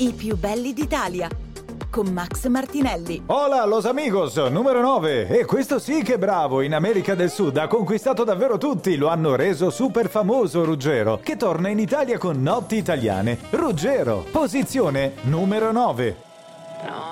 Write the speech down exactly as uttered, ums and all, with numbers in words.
I più belli d'Italia. Con Max Martinelli. Hola los amigos, numero nove. E questo sì che è bravo, in America del Sud ha conquistato davvero tutti, lo hanno reso super famoso Ruggero, che torna in Italia con Notti Italiane. Ruggero, posizione numero nove.